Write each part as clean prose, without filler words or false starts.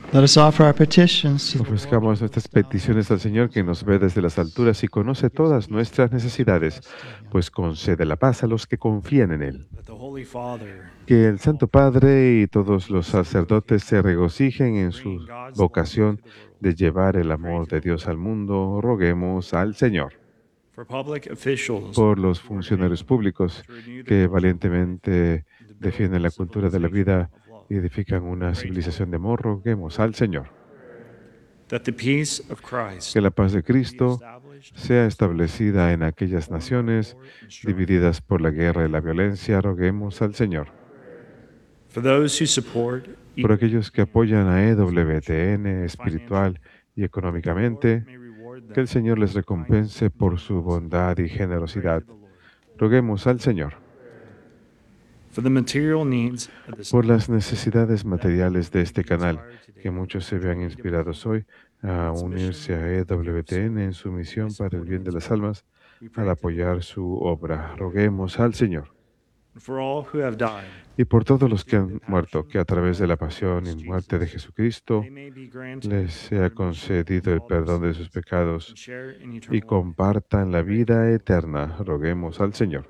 Let us offer our petitions to the Lord. Ofrezcamos nuestras peticiones al Señor, que nos ve desde las alturas y conoce todas nuestras necesidades, pues concede la paz a los que confían en Él. That the Holy Father Que el Santo Padre y todos los sacerdotes se regocijen en su vocación de llevar el amor de Dios al mundo. Roguemos al Señor. for public officials Por los funcionarios públicos que valientemente defienden la cultura de la vida y edifican una civilización de amor, roguemos al Señor. that the peace of Christ Que la paz de be Cristo established sea establecida en aquellas naciones divididas por la guerra y la violencia, roguemos al Señor. for those who support Por aquellos que apoyan a EWTN espiritual y económicamente, may reward que them el Señor les recompense por su bondad y generosidad. Roguemos al Señor. for the material needs of the Por las necesidades materiales de este canal, que muchos se vean inspirados hoy a unirse a EWTN en su misión para el bien de las almas, al apoyar su obra. Roguemos al Señor. for all who have died, Y por todos los que han muerto, que a través de la pasión y muerte de Jesucristo they may be granted les sea concedido el perdón de sus pecados and share in y eternal life. compartan la vida eterna. Roguemos al Señor.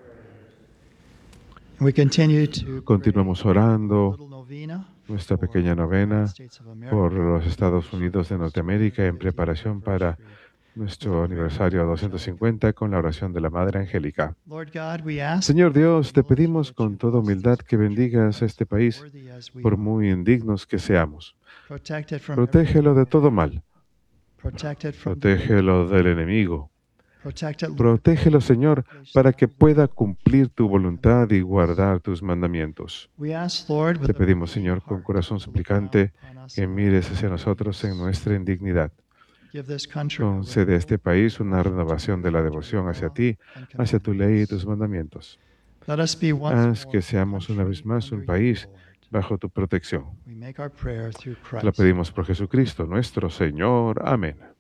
We continue to Continuamos pray orando a little novena nuestra for pequeña the novena United States of America, por los Estados Unidos de Norteamérica en preparación para nuestro aniversario 250 con la oración de la Madre Angélica. Lord God, we ask, Señor Dios, te pedimos con toda humildad que bendigas a este país, worthy as we por are, muy indignos que seamos. protect it from Protégelo de todo mal. protect it from Protégelo del enemigo. protect it, Lord, Protégelo, Señor, para que pueda cumplir tu voluntad y guardar tus mandamientos. we ask, Lord, with Te a pedimos, believing Señor, con heart, corazón to look suplicante, down upon us que and mires hacia nosotros en nuestra indignidad. give this country a Concede a este país una renovación de la devoción hacia ti, hacia tu ley y tus mandamientos. Let us be once Haz more que a seamos una vez country más un under you, país Lord. bajo tu protección. We make our prayer through Te lo Christ. pedimos por Jesucristo, nuestro Señor. Amén.